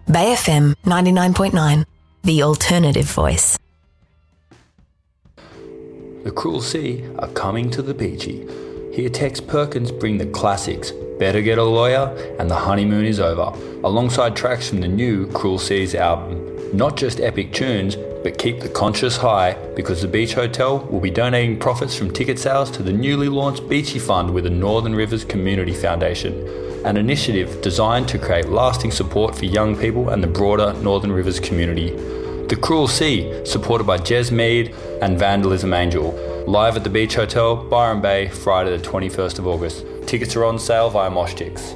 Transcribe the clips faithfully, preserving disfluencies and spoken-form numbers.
Bay F M ninety-nine point nine, the alternative voice. The Cruel Sea are coming to the Beachy. Here Tex Perkins bring the classics, Better Get a Lawyer and The Honeymoon is Over, alongside tracks from the new Cruel Seas album. Not just epic tunes, but keep the conscience high, because the Beach Hotel will be donating profits from ticket sales to the newly launched Beachy Fund with the Northern Rivers Community Foundation, an initiative designed to create lasting support for young people and the broader Northern Rivers community. The Cruel Sea, supported by Jez Mead and Vandalism Angel. Live at the Beach Hotel, Byron Bay, Friday the twenty-first of August. Tickets are on sale via Moshtix.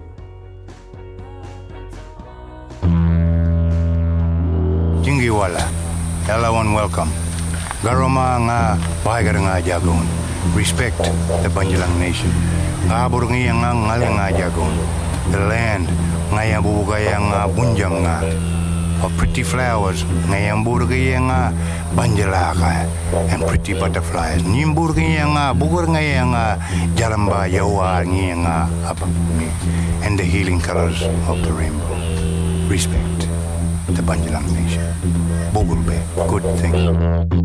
Jingiwala, hello and welcome. Garoma nga bahagar nga jagon. Respect the Banjalang Nation. Ngabur nga nga ngale nga jagon. The land nga yang bubugaya nga bunjang nga. Of pretty flowers, ngayang burgaya nga banjalaka, and pretty butterflies. Nimburgaya nga bugur ngaya nga jaramba yawa ngaya nga apagmi, and the healing colors of the rainbow. Respect the Banjalang Nation. Bugurbe, good thing.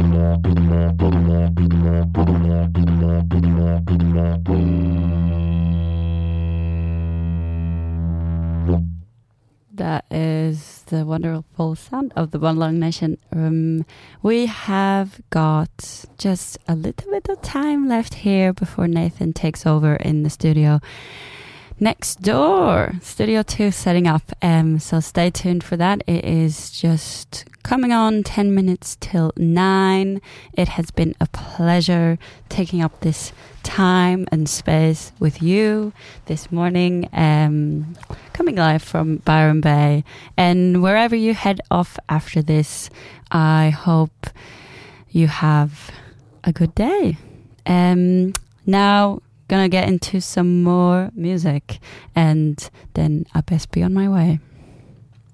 That is the wonderful sound of the Banjalang Nation. Um, we have got just a little bit of time left here before Nathan takes over in the studio next door. Studio two setting up. Um, so stay tuned for that. It is just coming on ten minutes till nine. It has been a pleasure taking up this time and space with you this morning. Um, coming live from Byron Bay. And wherever you head off after this, I hope you have a good day. Um, now, gonna get into some more music, and then I best be on my way.